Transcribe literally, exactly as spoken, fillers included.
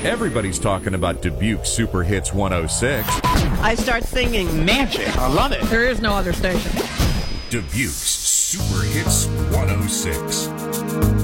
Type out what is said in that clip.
Everybody's talking about Dubuque Super Hits one oh six. I start singing magic. I love it. There is no other station. Dubuque's Super Hits one oh six.